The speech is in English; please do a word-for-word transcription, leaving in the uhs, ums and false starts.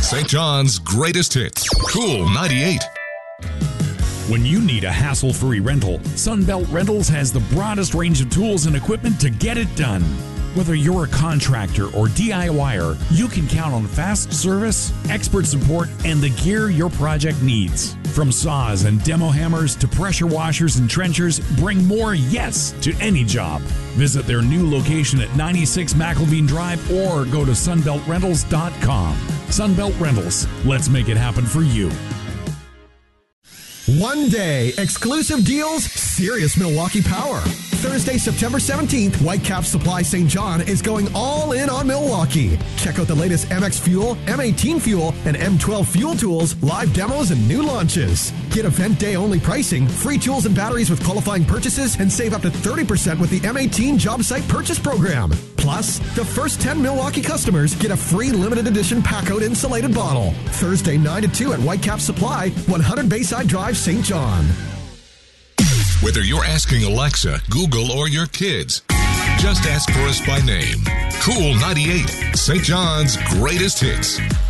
Saint John's greatest hits. Cool ninety-eight. When you need a hassle-free rental, Sunbelt Rentals has the broadest range of tools and equipment to get it done. Whether you're a contractor or DIYer, you can count on fast service, expert support, and the gear your project needs. From saws and demo hammers to pressure washers and trenchers, bring more yes to any job. Visit their new location at ninety-six McElveen Drive or go to sunbelt rentals dot com. Sunbelt Rentals, let's make it happen for you. One day, exclusive deals, serious Milwaukee power. Thursday, September seventeenth, Whitecap Supply Saint John is going all in on Milwaukee. Check out the latest M X Fuel, M eighteen Fuel, and M twelve Fuel tools, live demos, and new launches. Get event day only pricing, free tools and batteries with qualifying purchases, and save up to thirty percent with the M eighteen Job Site Purchase Program. Plus, the first ten Milwaukee customers get a free limited edition Packard insulated bottle. Thursday, nine to two at Whitecap Supply, one hundred Bayside Drive, Saint John. Whether you're asking Alexa, Google, or your kids, just ask for us by name. Cool ninety-eight, Saint John's greatest hits.